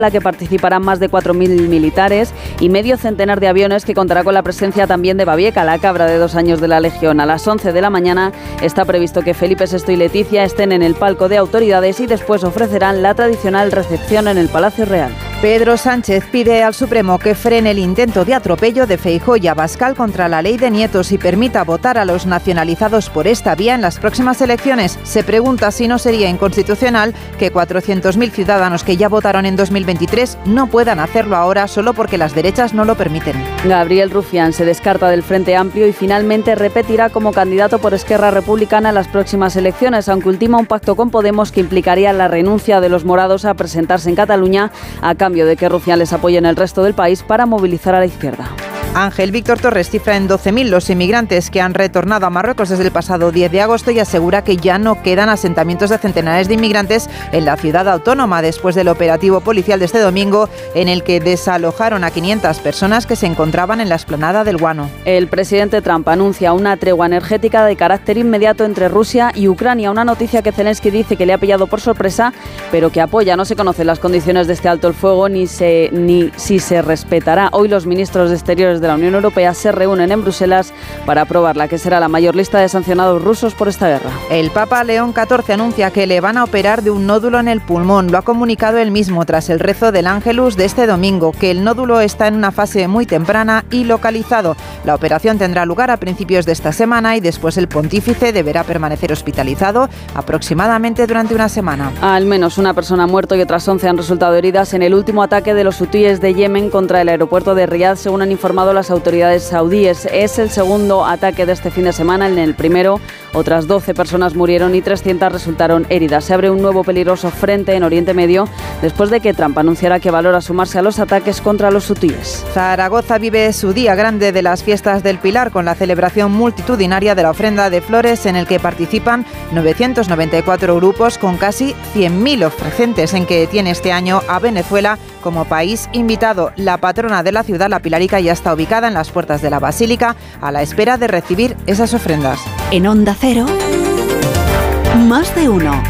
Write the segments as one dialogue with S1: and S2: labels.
S1: la que participarán más de 4.000 militares y medio centenar de aviones, que contará con la presencia también de Babieca, la cabra de 2 años de la Legión. A las 11 de la mañana está previsto que Felipe VI y Leticia estén en el palco de autoridades y después ofrecerán la tradicional recepción en el Palacio Real.
S2: Pedro Sánchez pide al Supremo que frene el intento de atropello de Feijóo y Abascal contra la ley de nietos y permita votar a los nacionalizados por esta vía en las próximas elecciones. Se pregunta si no sería inconstitucional que 400.000 ciudadanos que ya votaron en 2023 no puedan hacerlo ahora solo porque las derechas no lo permiten.
S1: Gabriel Rufián se descarta del Frente Amplio y finalmente repetirá como candidato por Esquerra Republicana en las próximas elecciones, aunque ultima un pacto con Podemos que implicaría la renuncia de los morados a presentarse en Cataluña a cambio de que Rufián les apoye en el resto del país para movilizar a la izquierda.
S2: Ángel Víctor Torres cifra en 12.000 los inmigrantes que han retornado a Marruecos desde el pasado 10 de agosto y asegura que ya no quedan asentamientos de centenares de inmigrantes en la ciudad autónoma después del operativo policial de este domingo en el que desalojaron a 500 personas que se encontraban en la explanada del Guano.
S1: El presidente Trump anuncia una tregua energética de carácter inmediato entre Rusia y Ucrania, una noticia que Zelensky dice que le ha pillado por sorpresa, pero que apoya. No se conocen las condiciones de este alto el fuego ni si se respetará. Hoy los ministros de Exteriores de la Unión Europea se reúnen en Bruselas para aprobar la que será la mayor lista de sancionados rusos por esta guerra.
S2: El Papa León XIV anuncia que le van a operar de un nódulo en el pulmón. Lo ha comunicado él mismo tras el rezo del Ángelus de este domingo, que el nódulo está en una fase muy temprana y localizado. La operación tendrá lugar a principios de esta semana y después el pontífice deberá permanecer hospitalizado aproximadamente durante una semana.
S1: Al menos una persona ha muerto y otras 11 han resultado heridas en el último ataque de los hutíes de Yemen contra el aeropuerto de Riad, según han informado las autoridades saudíes. Es el segundo ataque de este fin de semana. En el primero, otras 12 personas murieron y 300 resultaron heridas. Se abre un nuevo peligroso frente en Oriente Medio después de que Trump anunciara que valora sumarse a los ataques contra los hutíes.
S2: Zaragoza vive su día grande de las fiestas del Pilar con la celebración multitudinaria de la ofrenda de flores en el que participan 994 grupos con casi 100.000 ofrecentes, en que tiene este año a Venezuela como país invitado. La patrona de la ciudad, la Pilarica, ya está ubicada en las puertas de la Basílica a la espera de recibir esas ofrendas.
S3: En Onda Cero, Más de Uno.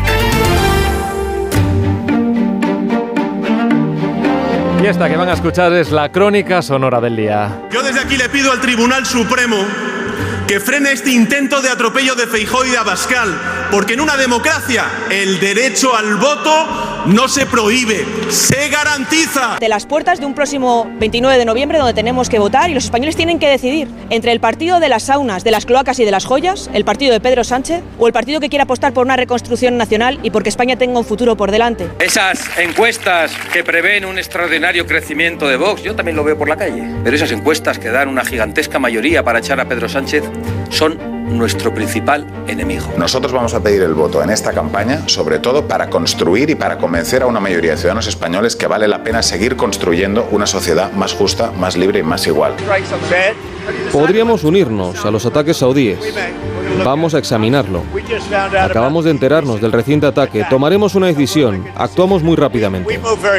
S4: Y esta que van a escuchar es la crónica sonora del día.
S5: Yo desde aquí le pido al Tribunal Supremo que frene este intento de atropello de Feijóo y de Abascal, porque en una democracia el derecho al voto no se prohíbe, se garantiza.
S6: De las puertas de un próximo 29 de noviembre donde tenemos que votar y los españoles tienen que decidir entre el partido de las saunas, de las cloacas y de las joyas, el partido de Pedro Sánchez, o el partido que quiera apostar por una reconstrucción nacional y porque España tenga un futuro por delante.
S7: Esas encuestas que prevén un extraordinario crecimiento de Vox, yo también lo veo por la calle, pero esas encuestas que dan una gigantesca mayoría para echar a Pedro Sánchez son nuestro principal enemigo.
S8: Nosotros vamos a pedir el voto en esta campaña, sobre todo para construir y para convencer a una mayoría de ciudadanos españoles que vale la pena seguir construyendo una sociedad más justa, más libre y más igual.
S9: Podríamos unirnos a los ataques saudíes. Vamos a examinarlo. Acabamos de enterarnos del reciente ataque. Tomaremos una decisión. Actuamos muy rápidamente.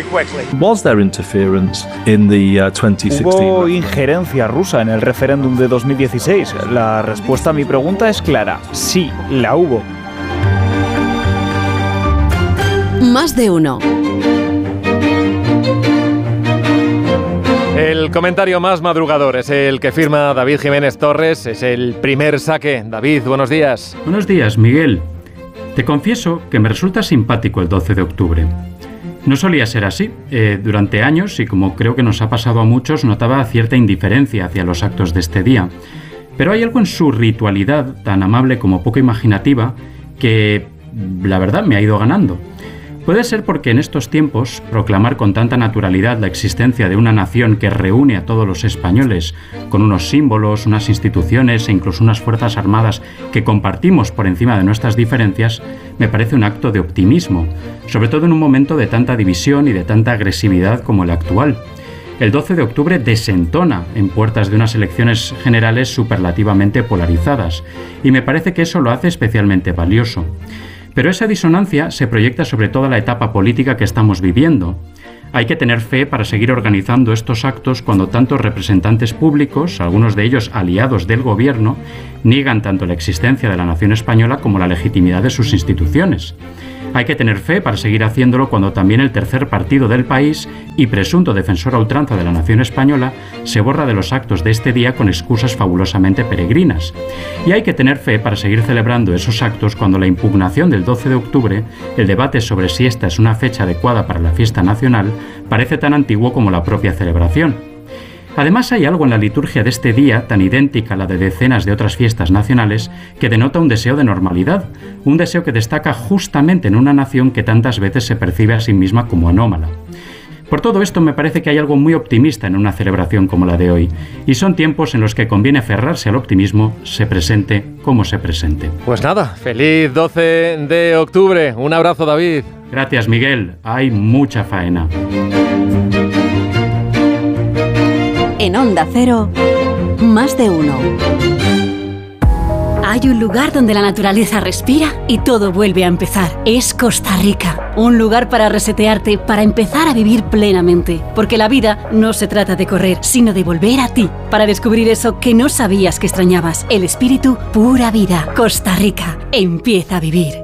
S10: ¿Hubo injerencia rusa en el referéndum de 2016? La respuesta a mi pregunta es clara. Sí, la hubo.
S3: Más de Uno.
S4: El comentario más madrugador es el que firma David Jiménez Torres. Es el primer saque. David, buenos días.
S11: Buenos días, Miguel. Te confieso que me resulta simpático el 12 de octubre. No solía ser así. Durante años, y como creo que nos ha pasado a muchos, notaba cierta indiferencia hacia los actos de este día. Pero hay algo en su ritualidad, tan amable como poco imaginativa, que la verdad me ha ido ganando. Puede ser porque en estos tiempos proclamar con tanta naturalidad la existencia de una nación que reúne a todos los españoles con unos símbolos, unas instituciones e incluso unas fuerzas armadas que compartimos por encima de nuestras diferencias me parece un acto de optimismo, sobre todo en un momento de tanta división y de tanta agresividad como el actual. El 12 de octubre desentona en puertas de unas elecciones generales superlativamente polarizadas y me parece que eso lo hace especialmente valioso. Pero esa disonancia se proyecta sobre toda la etapa política que estamos viviendo. Hay que tener fe para seguir organizando estos actos cuando tantos representantes públicos, algunos de ellos aliados del gobierno, niegan tanto la existencia de la nación española como la legitimidad de sus instituciones. Hay que tener fe para seguir haciéndolo cuando también el tercer partido del país y presunto defensor a ultranza de la nación española se borra de los actos de este día con excusas fabulosamente peregrinas. Y hay que tener fe para seguir celebrando esos actos cuando la impugnación del 12 de octubre, el debate sobre si esta es una fecha adecuada para la fiesta nacional, parece tan antiguo como la propia celebración. Además, hay algo en la liturgia de este día, tan idéntica a la de decenas de otras fiestas nacionales, que denota un deseo de normalidad, un deseo que destaca justamente en una nación que tantas veces se percibe a sí misma como anómala. Por todo esto, me parece que hay algo muy optimista en una celebración como la de hoy, y son tiempos en los que conviene aferrarse al optimismo, se presente como se presente.
S4: Pues nada, feliz 12 de octubre. Un abrazo, David.
S11: Gracias, Miguel. Hay mucha faena.
S3: En Onda Cero, más de uno. Hay un lugar donde la naturaleza respira y todo vuelve a empezar. Es Costa Rica. Un lugar para resetearte, para empezar a vivir plenamente. Porque la vida no se trata de correr, sino de volver a ti. Para descubrir eso que no sabías que extrañabas. El espíritu pura vida. Costa Rica. Empieza a vivir.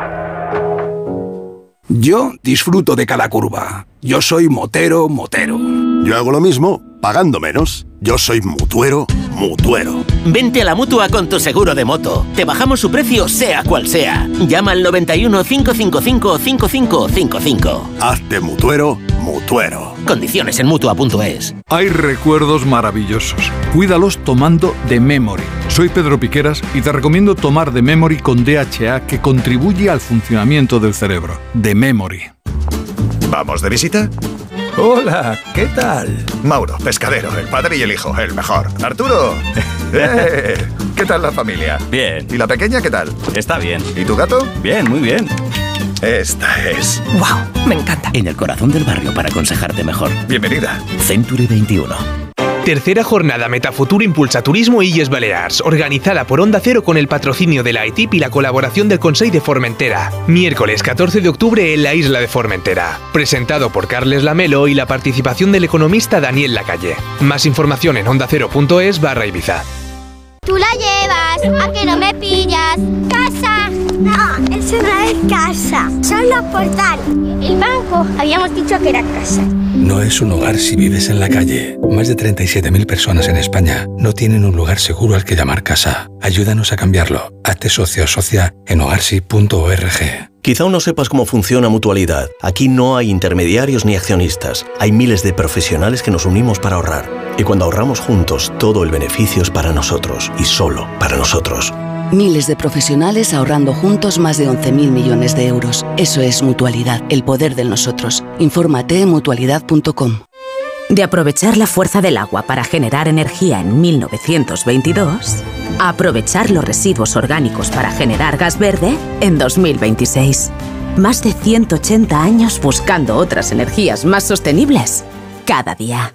S12: Yo disfruto de cada curva. Yo soy motero.
S13: Yo hago lo mismo, pagando menos. Yo soy mutuero.
S14: Vente a la Mutua con tu seguro de moto. Te bajamos su precio, sea cual sea. Llama al 91 555 5555.
S13: Hazte mutuero.
S14: Condiciones en Mutua.es.
S15: Hay recuerdos maravillosos. Cuídalos tomando The Memory. Soy Pedro Piqueras y te recomiendo tomar The Memory con DHA, que contribuye al funcionamiento del cerebro. The Memory.
S16: ¿Vamos de visita?
S17: Hola, ¿qué tal?
S16: Mauro, pescadero, el padre y el hijo, el mejor. Arturo, ¿qué tal la familia?
S17: Bien.
S16: ¿Y la pequeña qué tal?
S17: Está bien.
S16: ¿Y tu gato?
S17: Bien, muy bien.
S16: Esta es...
S18: ¡Wow! Me encanta.
S14: En el corazón del barrio para aconsejarte mejor.
S16: Bienvenida.
S14: Century 21.
S19: Tercera jornada Metafuturo Impulsa Turismo Illes Balears, organizada por Onda Cero con el patrocinio de la ITIP y la colaboración del Consell de Formentera. Miércoles 14 de octubre en la isla de Formentera. Presentado por Carles Lamelo y la participación del economista Daniel Lacalle. Más información en ondacero.es/Ibiza.
S20: Tú la llevas, ¿a que no me pillas? ¡Casa! No, eso no es casa, son los portales. El banco, habíamos dicho que era casa.
S21: No es un hogar si vives en la calle. Más de 37.000 personas en España no tienen un lugar seguro al que llamar casa. Ayúdanos a cambiarlo. Hazte socio o socia en hogarsi.org.
S22: Quizá aún no sepas cómo funciona Mutualidad. Aquí no hay intermediarios ni accionistas. Hay miles de profesionales que nos unimos para ahorrar. Y cuando ahorramos juntos, todo el beneficio es para nosotros y solo para nosotros.
S23: Miles de profesionales ahorrando juntos más de 11.000 millones de euros. Eso es Mutualidad, el poder del nosotros. Infórmate en mutualidad.com.
S24: De aprovechar la fuerza del agua para generar energía en 1922, a aprovechar los residuos orgánicos para generar gas verde en 2026. Más de 180 años buscando otras energías más sostenibles. Cada día.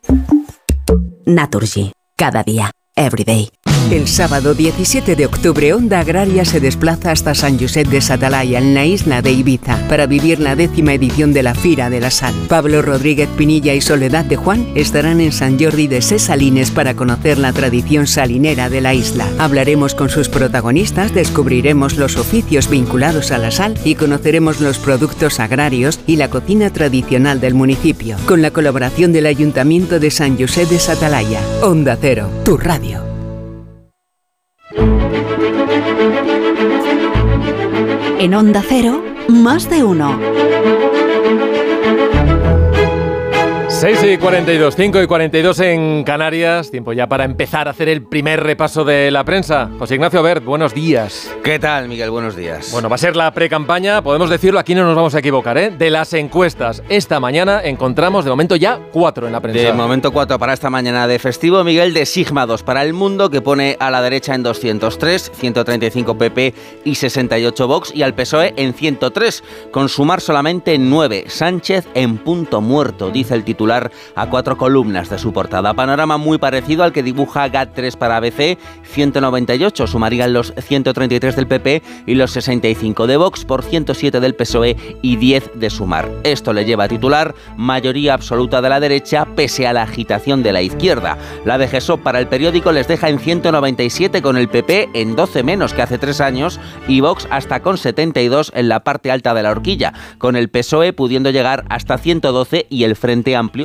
S24: Naturgy. Cada día. Everyday.
S25: El sábado 17 de octubre, Onda Agraria se desplaza hasta Sant Josep de sa Talaia, en la isla de Ibiza, para vivir la 10ª edición de la Fira de la Sal. Pablo Rodríguez Pinilla y Soledad de Juan estarán en Sant Jordi de Ses Salines para conocer la tradición salinera de la isla. Hablaremos con sus protagonistas, descubriremos los oficios vinculados a la sal y conoceremos los productos agrarios y la cocina tradicional del municipio, con la colaboración del Ayuntamiento de Sant Josep de sa Talaia. Onda Cero, tu radio.
S3: En Onda Cero, más de uno.
S4: 6:42, 5:42 en Canarias. Tiempo ya para empezar a hacer el primer repaso de la prensa. José Ignacio Bert, buenos días.
S26: ¿Qué tal, Miguel? Buenos días.
S4: Bueno, va a ser la precampaña, podemos decirlo, aquí no nos vamos a equivocar, ¿eh? De las encuestas. Esta mañana encontramos de momento ya 4 en la prensa.
S26: De momento 4 para esta mañana de festivo, Miguel, de Sigma 2 para El Mundo, que pone a la derecha en 203, 135 PP y 68 Vox, y al PSOE en 103, con sumar solamente 9. Sánchez en punto muerto, dice el titular titular a 4 columnas de su portada. Panorama muy parecido al que dibuja GAT3 para ABC, 198 sumarían los 133 del PP y los 65 de Vox por 107 del PSOE y 10 de Sumar. Esto le lleva a titular mayoría absoluta de la derecha pese a la agitación de la izquierda. La de GESOP para el periódico les deja en 197 con el PP en 12 menos que hace 3 años y Vox hasta con 72 en la parte alta de la horquilla, con el PSOE pudiendo llegar hasta 112 y el Frente Amplio